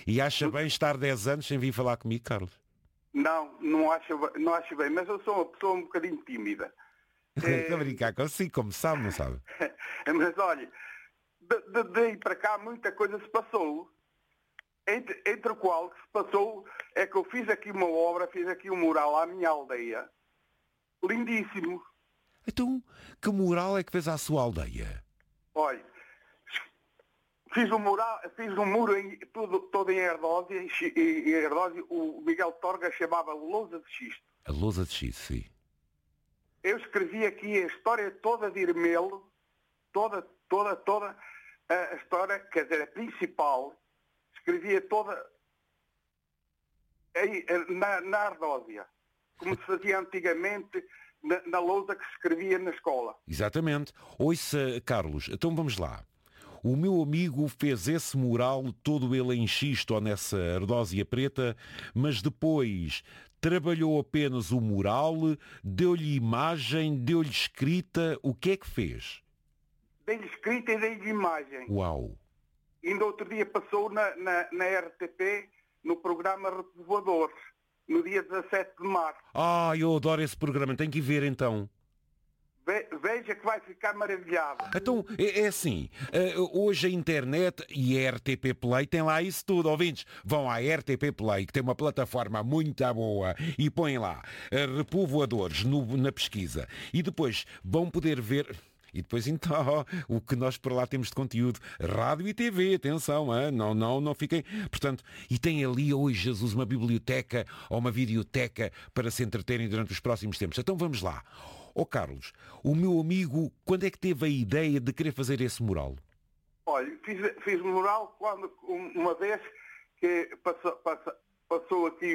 E acha bem estar 10 anos sem vir falar comigo, Carlos? Não acho bem, mas eu sou uma pessoa um bocadinho tímida. Estou a brincar consigo, como sabe, não sabe? Mas olha, daí para cá muita coisa se passou. Entre o qual que se passou é que eu fiz aqui uma obra, fiz aqui um mural à minha aldeia. Lindíssimo. Então, que moral é que fez à sua aldeia? Olha, fiz um muro todo em Ardósia, e em Ardósia o Miguel Torga chamava Lousa de Xisto. A lousa de xisto, sim. Eu escrevi aqui a história toda de Irmelo, toda a história, quer dizer, a principal, escrevia toda aí, na Ardósia, como se fazia antigamente na lousa que se escrevia na escola. Exatamente. Ouça, Carlos, então vamos lá. O meu amigo fez esse mural, todo ele em xisto ou nessa ardósia preta, mas depois trabalhou apenas o mural, deu-lhe imagem, deu-lhe escrita. O que é que fez? Dei-lhe escrita e dei-lhe imagem. Uau! Ainda outro dia passou na RTP, no programa Repovoadores, no dia 17 de março. Ah, eu adoro esse programa, tem que ir ver então. Veja que vai ficar maravilhado. Então, é assim, hoje a internet e a RTP Play tem lá isso tudo, ouvintes. Vão à RTP Play, que tem uma plataforma muito boa, e põem lá Repovoadores na pesquisa. E depois vão poder ver... E depois então, o que nós para lá temos de conteúdo, rádio e TV, atenção, não fiquem... Portanto, e tem ali hoje, Jesus, uma biblioteca ou uma videoteca para se entreterem durante os próximos tempos. Então vamos lá. Carlos, o meu amigo, quando é que teve a ideia de querer fazer esse mural? Olha, fiz um mural quando, uma vez que passou aqui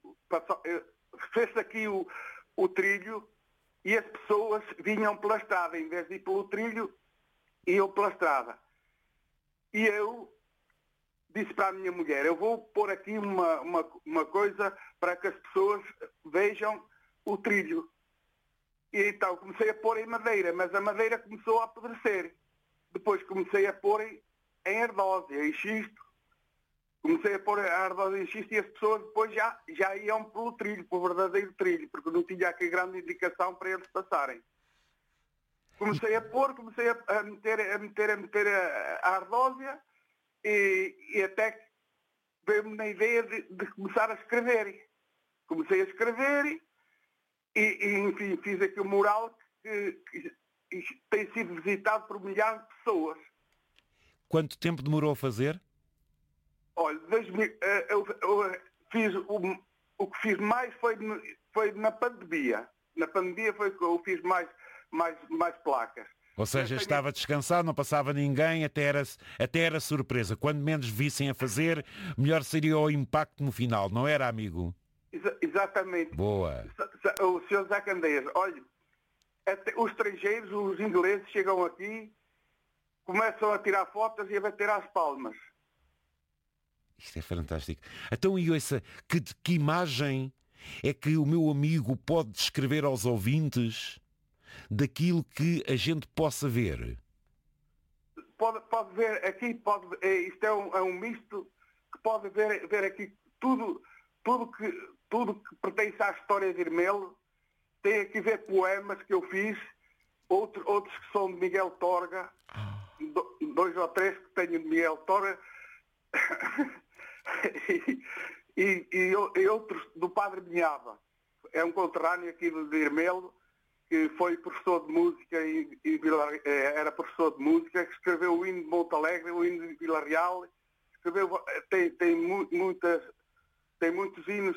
fez-se aqui o trilho, e as pessoas vinham pela estrada, em vez de ir pelo trilho, iam pela estrada. E eu disse para a minha mulher, eu vou pôr aqui uma coisa para que as pessoas vejam o trilho. E então comecei a pôr em madeira, mas a madeira começou a apodrecer. Depois comecei a pôr em ardósia, em xisto. Comecei a pôr a ardósia em xisto e as pessoas depois já iam pelo trilho, pelo verdadeiro trilho, porque não tinha aqui grande indicação para eles passarem. Comecei a meter a ardósia e até que veio-me na ideia de começar a escrever. Comecei a escrever e enfim, fiz aqui um mural que tem sido visitado por milhares de pessoas. Quanto tempo demorou a fazer? Olha, eu fiz o que fiz mais foi na pandemia. Na pandemia foi que eu fiz mais placas. Ou seja, estava descansado, não passava ninguém, até era surpresa. Quando menos vissem a fazer, melhor seria o impacto no final, não era, amigo? Exatamente. Boa. O Sr. Zé Candeias, olha, os estrangeiros, os ingleses chegam aqui, começam a tirar fotos e a bater às palmas. Isto é fantástico. Então, e ouça, que imagem é que o meu amigo pode descrever aos ouvintes daquilo que a gente possa ver? Pode ver aqui, isto é um misto que pode ver aqui tudo que pertence à história de Irmelo. Tem aqui ver poemas que eu fiz, outros que são de Miguel Torga, 2 ou 3 que tenho de Miguel Torga, e outros do Padre Minhava. É um conterrâneo aqui de Irmelo, que foi professor de música era professor de música, que escreveu o hino de Monte Alegre, o hino de Vila Real, escreveu, tem muitos hinos,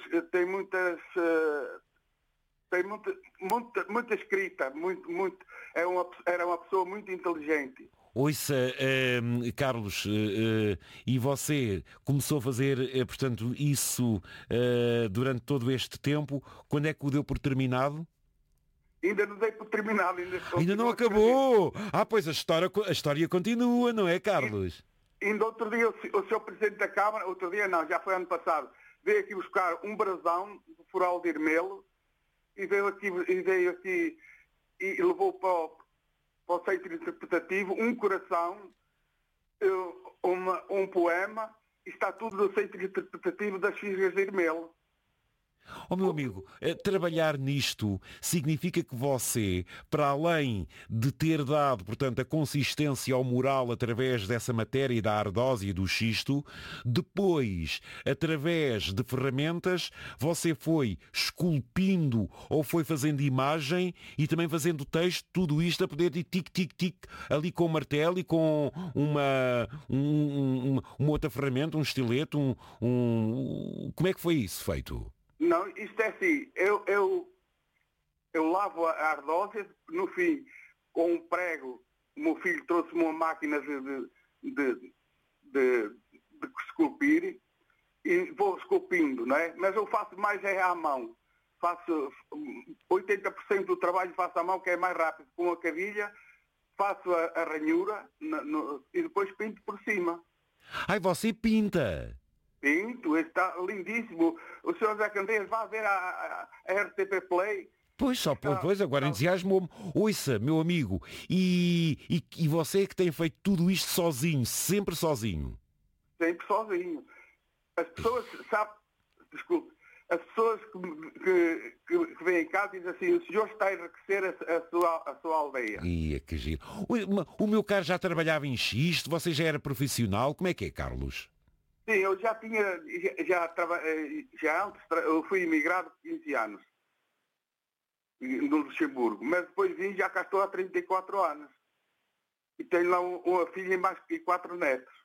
muita escrita, era uma pessoa muito inteligente. Ouça, Carlos, e você começou a fazer, portanto, isso durante todo este tempo. Quando é que o deu por terminado? Ainda não dei por terminado. Ainda não acabou! Pois a história continua, não é, Carlos? Ainda outro dia o Sr. Presidente da Câmara, outro dia não, já foi ano passado, veio aqui buscar um brasão do Foral de Irmelo e veio aqui e levou para o centro interpretativo um coração, um poema está tudo no centro interpretativo das Fisgas de Irmelo. Ó meu amigo, trabalhar nisto significa que você, para além de ter dado, portanto, a consistência ao mural através dessa matéria da ardósia e do xisto, depois, através de ferramentas, você foi esculpindo ou foi fazendo imagem e também fazendo texto, tudo isto a poder de tic-tic-tic ali com o martelo e com uma outra ferramenta, um estilete, Como é que foi isso feito? Não, isto é assim, eu lavo a ardósia, no fim, com um prego, o meu filho trouxe-me uma máquina de esculpir e vou esculpindo, não é? Mas eu faço mais à mão. Faço 80% do trabalho faço à mão, que é mais rápido, com a cavilha, faço a ranhura e depois pinto por cima. Ai, você pinta! Pinto, está lindíssimo. O senhor Zé Candeias vai ver a RTP Play. Pois, pois, agora entusiasmou-me. Ouça, meu amigo, e você que tem feito tudo isto sozinho, sempre sozinho? Sempre sozinho. As pessoas, desculpe, as pessoas que vêm em casa dizem assim, o senhor está a enriquecer a sua aldeia. Ia, que giro. O meu caro já trabalhava em xisto, você já era profissional, como é que é, Carlos? Sim, eu já tinha, já antes, eu fui imigrado 15 anos no Luxemburgo, mas depois vim, já cá estou há 34 anos. E tenho lá uma filha e 4 netos.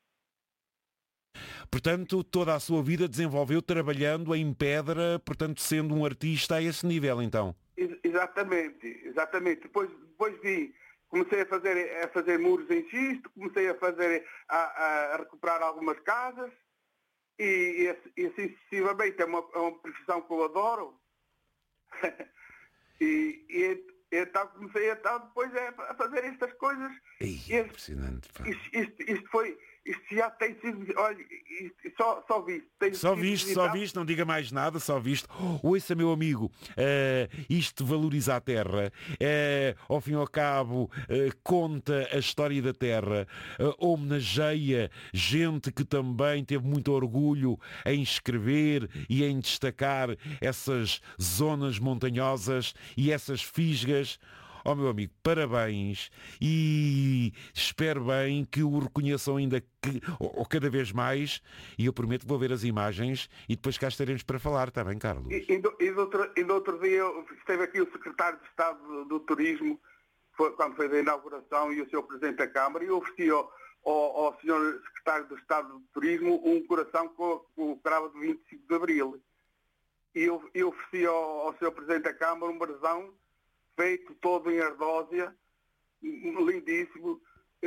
Portanto, toda a sua vida desenvolveu trabalhando em pedra, portanto, sendo um artista a esse nível, então. Exatamente. Depois vim. Comecei a fazer muros em xisto, comecei a recuperar algumas casas e assim sucessivamente. É uma profissão que eu adoro. e então comecei depois a fazer estas coisas. Impressionante. Pá. Isto já tem sido, olha, só visto. Só visto, não diga mais nada, só visto. Ouça, meu amigo, isto valoriza a terra, ao fim e ao cabo, conta a história da terra, homenageia gente que também teve muito orgulho em escrever e em destacar essas zonas montanhosas e essas fisgas. Ó meu amigo, parabéns e espero bem que o reconheçam ainda ou cada vez mais e eu prometo que vou ver as imagens e depois cá estaremos para falar, está bem, Carlos? E do outro dia esteve aqui o secretário de Estado do Turismo, quando foi da inauguração, e o senhor Presidente da Câmara, e eu ofereci ao senhor secretário do Estado do Turismo um coração com o cravo de 25 de Abril. E eu ofereci ao senhor Presidente da Câmara um brasão feito todo em ardósia, lindíssimo,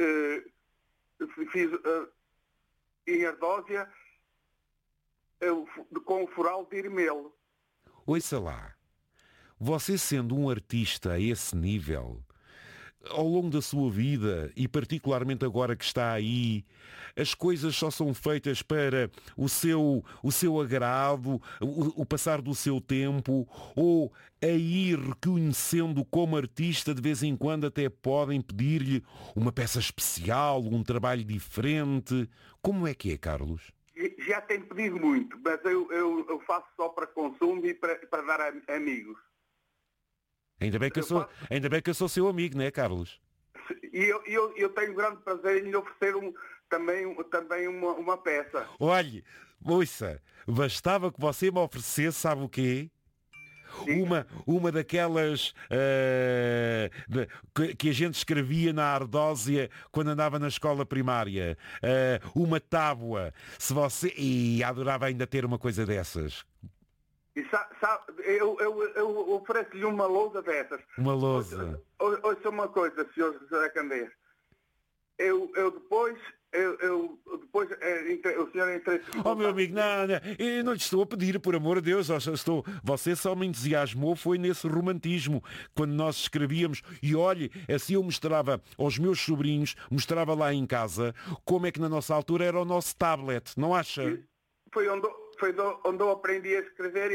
fiz em ardósia com o foral de Irmelo. Ouça lá, você sendo um artista a esse nível, ao longo da sua vida, e particularmente agora que está aí, as coisas só são feitas para o seu agrado, o passar do seu tempo, ou a ir reconhecendo como artista, de vez em quando até podem pedir-lhe uma peça especial, um trabalho diferente. Como é que é, Carlos? Já tenho pedido muito, mas eu faço só para consumo e para dar a amigos. Ainda bem que eu sou seu amigo, não é, Carlos? E eu tenho grande prazer em lhe oferecer também uma peça. Olhe, ouça, bastava que você me oferecesse, sabe o quê? Uma daquelas que a gente escrevia na ardósia quando andava na escola primária. Uma tábua. Se você... E adorava ainda ter uma coisa dessas. E eu ofereço-lhe uma lousa dessas. Uma lousa. Ouça uma coisa, Sr. José Candeias. Depois o senhor entra... Oh, meu amigo, não, eu não lhe estou a pedir, por amor de Deus, você só me entusiasmou, foi nesse romantismo, quando nós escrevíamos, e olhe, assim eu mostrava aos meus sobrinhos, mostrava lá em casa, como é que na nossa altura era o nosso tablet, não acha? Foi onde eu aprendi a escrever.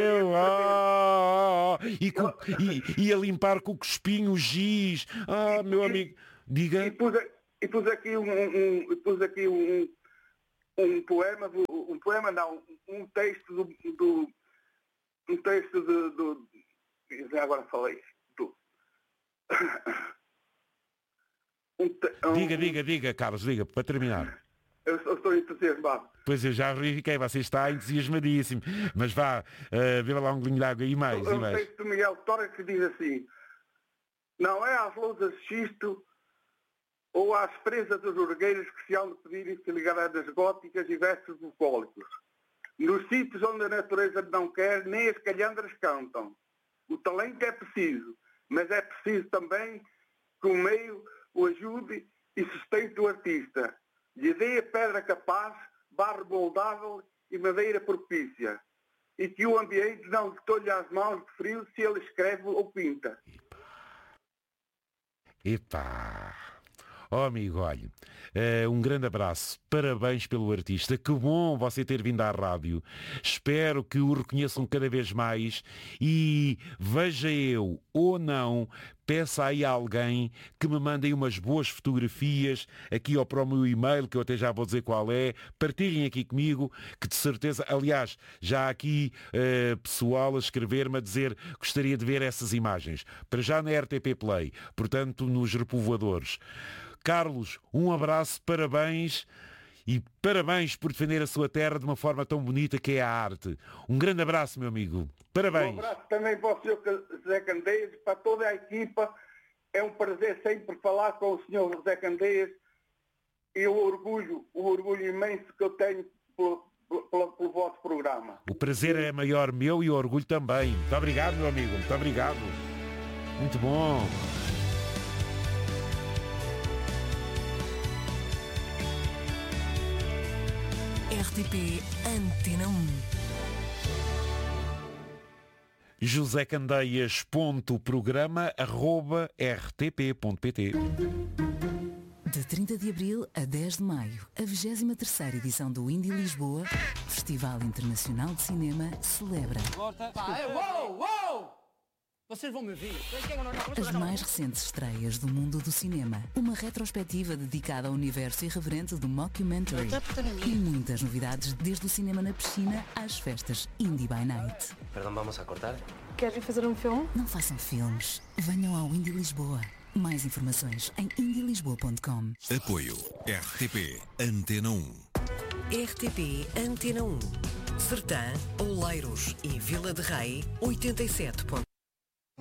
E a limpar com o cuspinho, o giz. Meu amigo, diga. E pus aqui um texto já agora falei. Diga, Carlos, diga, para terminar. Eu estou entusiasmado. Pois eu já verifiquei, você está entusiasmadíssimo. Mas vá, beba lá um golinho de água e mais. Um texto do Miguel Torres que diz assim: não é às lousas de xisto ou às presas dos orgueiros que se hão de pedir filigranas góticas e versos bucólicos. Nos sítios onde a natureza não quer, nem as calhandras cantam. O talento é preciso, mas é preciso também que o meio o ajude e sustente o artista. Lhe dê a pedra capaz, barro moldável e madeira propícia. E que o ambiente não lhe tolhe as mãos de frio se ele escreve ou pinta. Epá! Oh, amigo, olha, um grande abraço, parabéns pelo artista, que bom você ter vindo à rádio, espero que o reconheçam cada vez mais e veja eu ou não, peça aí a alguém que me mandem umas boas fotografias aqui ou para o meu e-mail, que eu até já vou dizer qual é, partilhem aqui comigo, que de certeza, aliás, já há aqui pessoal a escrever-me a dizer que gostaria de ver essas imagens, para já na RTP Play, portanto nos repovoadores. Carlos, um abraço, parabéns e parabéns por defender a sua terra de uma forma tão bonita que é a arte. Um grande abraço, meu amigo. Parabéns. Um abraço também para o Sr. José Candeias, para toda a equipa. É um prazer sempre falar com o Sr. José Candeias e o orgulho imenso que eu tenho pelo vosso programa. O prazer é maior meu e o orgulho também. Muito obrigado, meu amigo. Muito obrigado. Muito bom. RTP Antena 1. josecandeias.programa@rtp.pt. De 30 de abril a 10 de maio, a 23ª edição do Indie Lisboa, Festival Internacional de Cinema, celebra Vocês vão me ouvir. as mais recentes estreias do mundo do cinema, uma retrospectiva dedicada ao universo irreverente do mockumentary e muitas novidades desde o cinema na piscina às festas Indie by Night. Perdão, vamos a cortar? Queres ir fazer um filme? Não façam filmes, venham ao Indie Lisboa. Mais informações em indielisboa.com. Apoio RTP Antena 1. RTP Antena 1. Sertã, Oleiros e Vila de Rei 87.